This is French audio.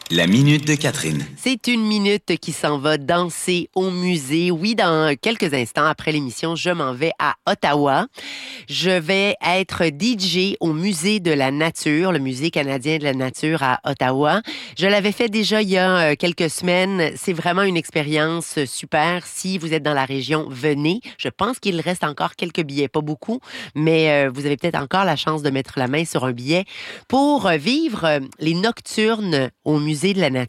La minute de Catherine. C'est une minute qui s'en va danser au musée. Oui, dans quelques instants après l'émission, je m'en vais à Ottawa. Je vais être DJ au Musée de la Nature, le Musée canadien de la nature à Ottawa. Je l'avais fait déjà il y a quelques semaines. C'est vraiment une expérience super. Si vous êtes dans la région, venez. Je pense qu'il reste encore quelques billets, pas beaucoup, mais vous avez peut-être encore la chance de mettre la main sur un billet pour vivre les nocturnes au Musée de la Nature.